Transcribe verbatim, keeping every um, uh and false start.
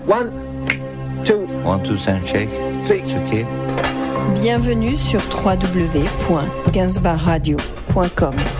One, two, One, two, and shake. three. It's okay. Bienvenue sur w w w point gainsbourg radio point com.